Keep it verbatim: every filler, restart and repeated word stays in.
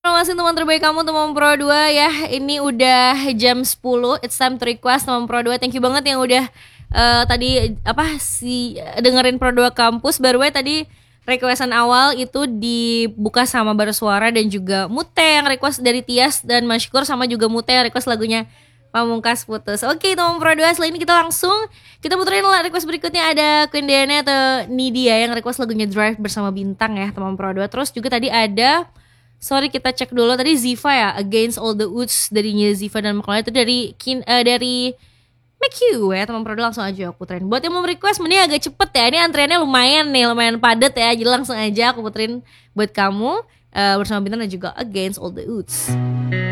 Masih teman terbaik kamu teman Pro dua ya. Ini udah jam sepuluh. It's time to request teman Pro dua. Thank you banget yang udah uh, tadi apa sih dengerin Pro dua Kampus. Baru aja tadi requestan awal itu dibuka sama Barsuara dan juga Mute yang request dari Tias dan Maskur, sama juga Mute yang request lagunya Pamungkas Putus. Oke teman Pro dua, setelah ini kita langsung kita puterin lah request berikutnya. Ada Queen Diana atau Nidia yang request lagunya Drive bersama Bintang ya teman Pro dua. Terus juga tadi ada, sorry kita cek dulu tadi Ziva ya, Against All the Odds darinya Ziva dan Maklaya itu dari kin, uh, dari Make You ya teman Pro dua. Langsung aja aku puterin. Buat yang mau request mending agak cepet ya, ini antriannya lumayan nih, lumayan padat ya, jadi langsung aja aku puterin buat kamu uh, bersama Bintang dan juga Against All the Odds.